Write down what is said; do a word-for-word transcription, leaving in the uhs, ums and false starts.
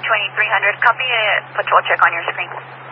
twenty-three hundred. Copy a patrol check on your screen.